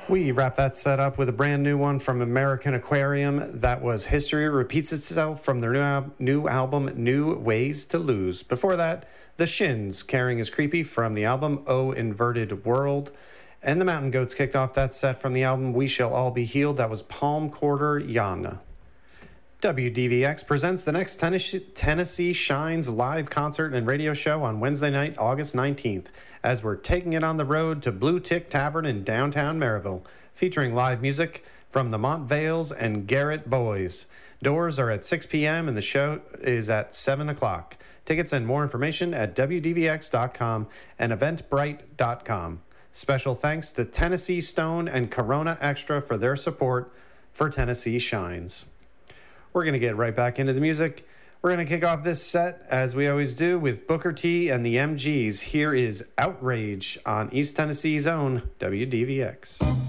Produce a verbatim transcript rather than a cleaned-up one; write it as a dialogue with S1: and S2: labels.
S1: We wrap that set up with a brand new one from American Aquarium. That was History Repeats Itself from their new, al- new album, New Ways to Lose. Before that, The Shins, Caring is Creepy from the album Oh Inverted World. And the Mountain Goats kicked off that set from the album We Shall All Be Healed. That was Palm Quarter Yana. W D V X presents the next Tennessee, Tennessee Shines live concert and radio show on Wednesday night, August nineteenth, as we're taking it on the road to Blue Tick Tavern in downtown Maryville, featuring live music from the Montvales and Garrett Boys. Doors are at six p.m. and the show is at seven o'clock. Tickets and more information at w d v x dot com and eventbrite dot com. Special thanks to Tennessee Stone and Corona Extra for their support for Tennessee Shines. We're going to get right back into the music. We're going to kick off this set, as we always do, with Booker T and the M Gs. Here is Outrage on East Tennessee's own W D V X.